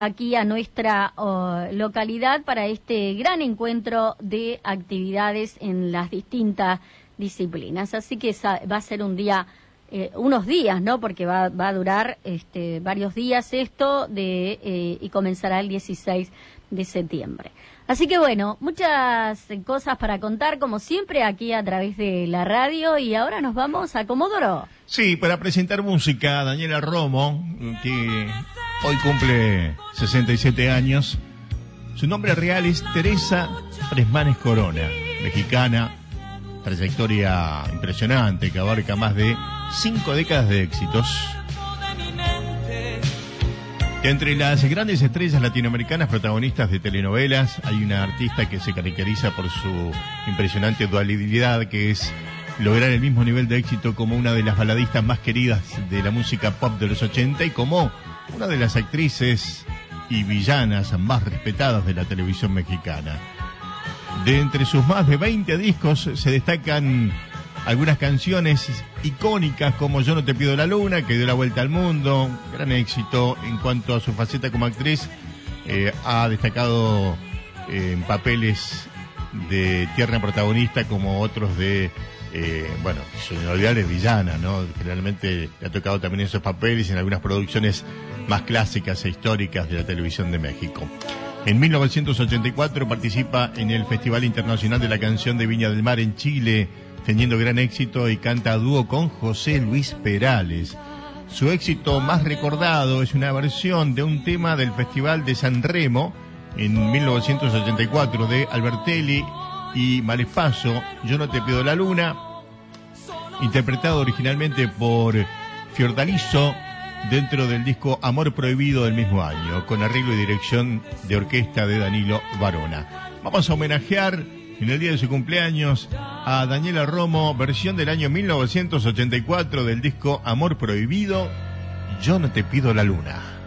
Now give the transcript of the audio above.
aquí a nuestra localidad para este gran encuentro de actividades en las distintas disciplinas. Así que va a ser un día, unos días, ¿no? Porque va a durar varios días esto y comenzará el 16 de septiembre. Así que bueno, muchas cosas para contar, como siempre, aquí a través de la radio. Y ahora nos vamos a Comodoro. Sí, para presentar música, Daniela Romo, que hoy cumple 67 años. Su nombre real es Teresa Fresmanes Corona, mexicana, trayectoria impresionante que abarca más de 5 décadas de éxitos. Entre las grandes estrellas latinoamericanas protagonistas de telenovelas hay una artista que se caracteriza por su impresionante dualidad, que es lograr el mismo nivel de éxito como una de las baladistas más queridas de la música pop de los 80 y como una de las actrices y villanas más respetadas de la televisión mexicana. De entre sus más de 20 discos se destacan algunas canciones icónicas como Yo no te pido la luna, que dio la vuelta al mundo, gran éxito. En cuanto a su faceta como actriz, ha destacado en papeles de tierna protagonista como otros de, sin olvidarles villana, ¿no? Generalmente le ha tocado también esos papeles en algunas producciones más clásicas e históricas de la televisión de México. En 1984 participa en el Festival Internacional de la Canción de Viña del Mar en Chile, teniendo gran éxito, y canta a dúo con José Luis Perales. Su éxito más recordado es una versión de un tema del Festival de San Remo en 1984 de Albertelli y Malefaso, Yo no te pido la luna, interpretado originalmente por Fiordaliso dentro del disco Amor Prohibido del mismo año, con arreglo y dirección de orquesta de Danilo Varona. Vamos a homenajear en el día de su cumpleaños a Daniela Romo, versión del año 1984 del disco Amor Prohibido, Yo no te pido la luna.